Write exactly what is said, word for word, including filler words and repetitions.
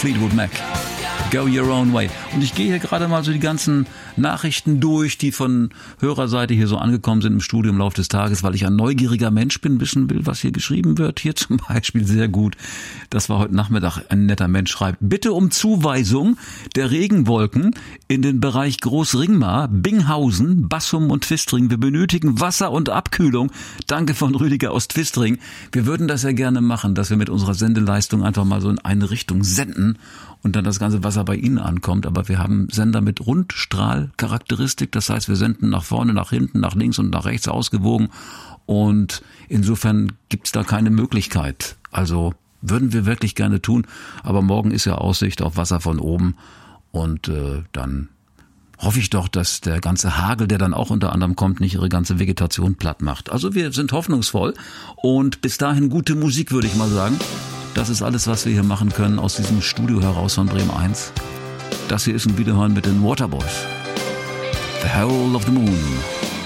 Fleetwood Mac. Go your own way. Und ich gehe hier gerade mal so die ganzen Nachrichten durch, die von Hörerseite hier so angekommen sind im Studio im Laufe des Tages, weil ich ein neugieriger Mensch bin, wissen will, was hier geschrieben wird. Hier zum Beispiel sehr gut. Das war heute Nachmittag. Ein netter Mensch schreibt: Bitte um Zuweisung der Regenwolken in den Bereich Großringmar, Binghausen, Bassum und Twistring. Wir benötigen Wasser und Abkühlung. Danke von Rüdiger aus Twistring. Wir würden das ja gerne machen, dass wir mit unserer Sendeleistung einfach mal so in eine Richtung senden und dann das ganze Wasser bei Ihnen ankommt. Aber wir haben Sender mit Rundstrahlcharakteristik. Das heißt, wir senden nach vorne, nach hinten, nach links und nach rechts ausgewogen. Und insofern gibt's da keine Möglichkeit. Also würden wir wirklich gerne tun. Aber morgen ist ja Aussicht auf Wasser von oben. Und äh, dann hoffe ich doch, dass der ganze Hagel, der dann auch unter anderem kommt, nicht ihre ganze Vegetation platt macht. Also wir sind hoffnungsvoll. Und bis dahin gute Musik, würde ich mal sagen. Das ist alles, was wir hier machen können aus diesem Studio heraus von Bremen eins. Das hier ist ein Wiederhören mit den Waterboys. The Howl of the Moon.